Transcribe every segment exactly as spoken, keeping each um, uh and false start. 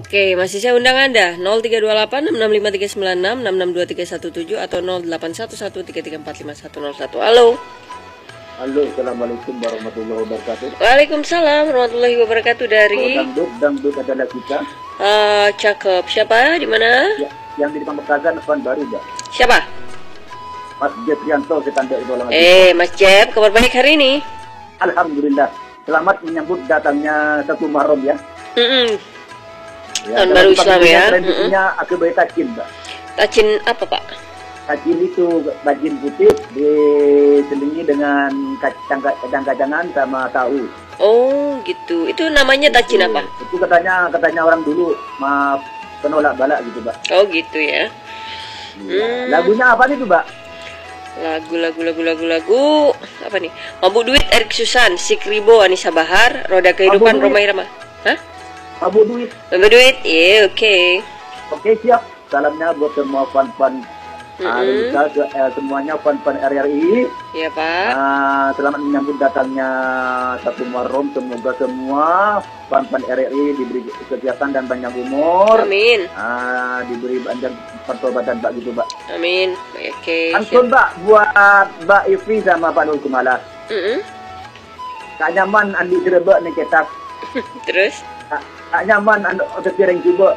Oke, masih saya undang Anda nol tiga dua delapan enam enam lima tiga sembilan enam enam enam dua tiga satu tujuh atau nol delapan satu satu tiga tiga empat lima satu nol satu. Halo. Halo, assalamualaikum warahmatullahi wabarakatuh. Waalaikumsalam warahmatullahi wabarakatuh. Dari Oh, dangdut, dangdut adalah kita. uh, cakep. Siapa? Di mana? Ya, yang di Pamekasan Evan baru, Mbak. Siapa? Mas Jeprianto, kita tidak idola. Eh, Mas Jeb, kabar baik hari ini? Alhamdulillah. Selamat menyambut datangnya satu Muharram ya. Mm-mm. Ya, Tahun baru Islam ya. Tradisinya akibat tajin, Mbak. Tajin apa, Pak? Tajin itu tajin putih diselingi dengan kacang-kacangan sama tahu. Oh, gitu. Itu namanya tajin apa? Itu katanya katanya orang dulu maaf penolak balak gitu, Mbak. Oh, gitu ya. Ya. Hmm. Lagunya apa nih tuh, Mbak? Lagu, lagu, lagu, lagu, lagu. Apa nih? Mabuk Duit, Erik Susan, Sikribo, Anissa Bahar, Roda Kehidupan, Roma Irama. Hah? Mabuk Duit. Mabuk Duit, iya, oke. Okay. Oke, siap. Salamnya buat semua fan-fan. Mm-hmm. Uh, kita, uh, semuanya fan-fan R R I. Iya, Pak. Uh, selamat menyambut datangnya satu Muharram. Semoga semua fan-fan R R I diberi kesehatan dan panjang umur. Amin. Uh, diberi panjang pertobatan, Mbak, gitu, Mbak. Amin. Oke. Okay, Antun, Mbak, buat Mbak Ivi sama Pak Nur Kumala. Mm-hmm. Kak nyaman andi direbek nih cetak. Terus? Kak, kak nyaman andi piring juga.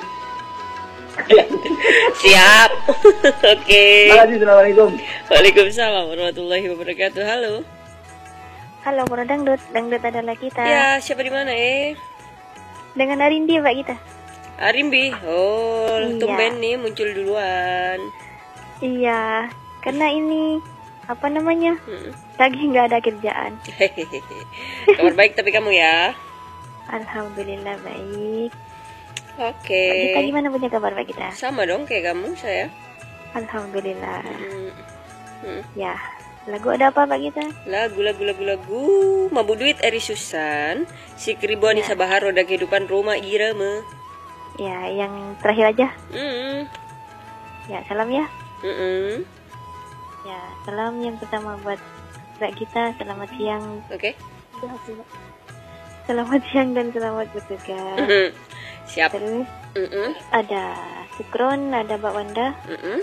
Siap. Oke. Okay. Terima kasih. Assalamualaikum. Waalaikumsalam warahmatullahi wabarakatuh. Halo. Halo, Bro Dangdut. Dangdut adalah kita. Ya, siapa di mana eh? Dengan Arindi, Pak kita. Arimbi. Oh, iya. Tumben nih muncul duluan. Iya, karena ini apa namanya? Hmm. Lagi nggak ada kerjaan. Kabar baik tapi kamu ya? Alhamdulillah baik. Oke. Okay. Kita gimana punya kabar, Pak kita? Sama dong kayak kamu, saya. Alhamdulillah. Hmm. Hmm. Ya, lagu ada apa, Pak kita? Lagu, lagu, lagu, lagu. Mabuk Duit, Eri Susan, Sikribo, Ya. Anissa Bahar, Roda Kehidupan, Roma Irama. Ya, yang terakhir aja. Hmm. Ya, salam ya. Hmm. Ya, salam yang pertama buat Mbak kita. Selamat siang. Oke. Okay. Selamat siang dan selamat bertugas. Hmm. Siap. Terus Mm-mm. ada Sukron, ada Mbak Wanda, Mm-mm.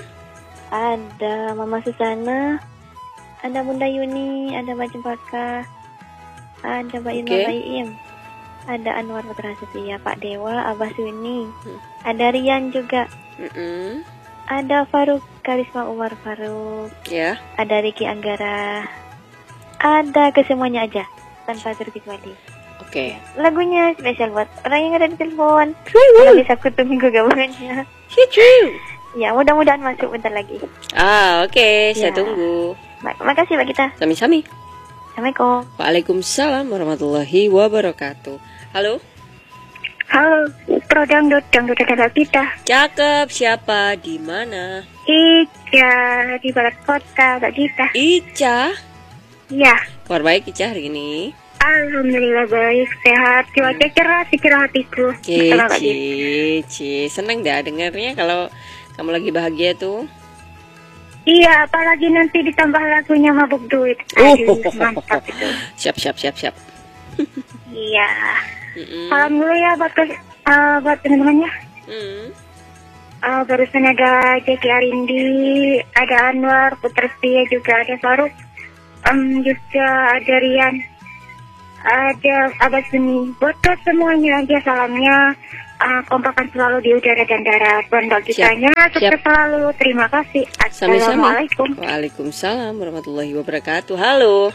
ada Mama Susana, ada Bunda Yuni, ada Mbak Cempaka, ada Mbak Irma Okay. Bayiim, ada Anwar Putra Setia, Pak Dewa, Abah Suni, Hmm. ada Rian juga, Mm-mm. ada Faruk Karisma Umar Faruk, Ya. ada Riki Anggara, ada kesemuanya aja tanpa terkecuali. Oke. Lagunya spesial buat orang yang ada di telepon. Kalau bisa aku tunggu gabungannya. Ya, mudah-mudahan masuk bentar lagi. Ah, oke, okay. Saya Ya. tunggu. Baik, makasih Mbak kita. Sami-sami. Assalamualaikum. Waalaikumsalam warahmatullahi wabarakatuh. Halo. Halo, Pro Dangdut, Dangdut adalah kita. Cakep, siapa? Di mana? Ica, di barat kota, Mbak kita. Ica. Iya. Kabar baik Ica hari ini. Alhamdulillah baik, sehat. Cuaca cerah, pikiran hatiku. Cici, Cici, seneng dah dengarnya kalau kamu lagi bahagia tuh. Iya, apalagi nanti ditambah lagunya Mabuk Duit. Aduh, Aduh, mantap itu. Siap, siap, siap, siap. Iya. Mm-mm. Salam dulu ya buat uh, buat teman-temannya. Mm. Uh, barusan ada Jeki Arindi, ada Anwar, Putra Setia juga, ada Faruk, um, juga ada Rian, ada Abah Suni. Buat semuanya aja salamnya, uh, kompakan selalu di udara dan darat. Buat kitanya, sukses selalu. Terima kasih. Sama-sama. Assalamualaikum. Waalaikumsalam warahmatullahi wabarakatuh. Halo.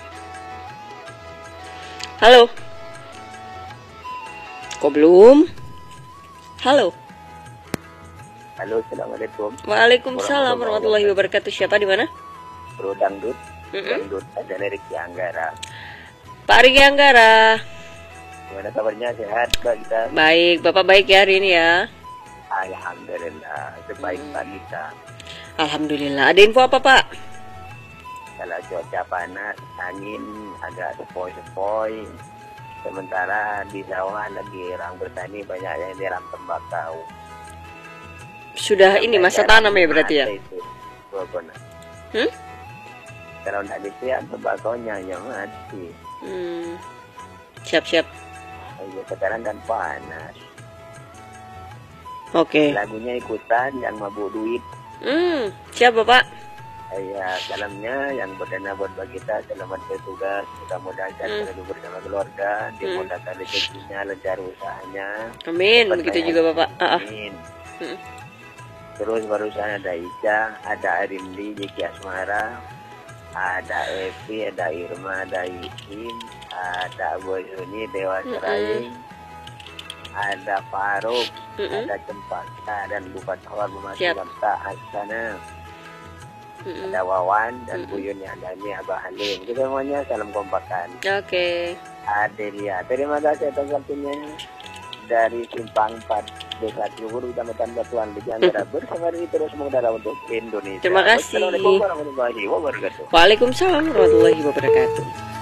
Halo. Kok belum? Halo. Halo, assalamualaikum. Waalaikumsalam warahmatullahi wabarakatuh. Siapa di mana? Bro Dangdut. Mm-mm. Dangdut adalah Riki Anggara. Pak Riki Anggara. Gimana kabarnya? Sehat, Mbak kita? Baik, Bapak baik ya hari ini ya. Alhamdulillah, sebaik Hmm. Mbak kita. Alhamdulillah. Ada info apa Pak? Kalau cuaca panas, angin agak sepoi-sepoi. Sementara di sawah lagi orang bertani banyak yang diram tembakau. Sudah ini masa tanam ya berarti ya? Itu, Hmm? Kalau tidak disiap tembakaunya yang mati. Hmm. Siap-siap. Ayo sekarang kan panas. Oke. Lagunya ikutan yang mabuk duit. Hmm, siap Bapak. Ya, salamnya yang berdana buat bagi kita, selamat bertugas, mudah-mudahan sehat Hmm. selalu bersama keluarga, dimudahkan rezekinya, lancar usahanya. Amin, Dapat begitu banyak juga Bapak. Ah, ah. amin. Hmm. Terus barusan ada Ica, ada Arimli, Jeki Asmara, ada Evi, ada Irma, ada Iin, ada Boy Suni, Dewa Mm-mm. Seraing, ada Faruk, Mm-mm. ada Cempaka, dan Bupat Awal Siap. Memasukan Tak Hasanah. Mm-mm. Ada Wawan dan Mm-mm. Buyun yang ada ini Abah Halim. Kita semuanya salam kompakan. Oke. Adelia, terima kasih atas waktunya dari Simpang empat Desa Trubur Kecamatan Batuan Bejangkara bersama diri terus mengudara untuk Indonesia. Terima kasih. Wassalamualaikum warahmatullahi wabarakatuh. Waalaikumsalam warahmatullahi wabarakatuh.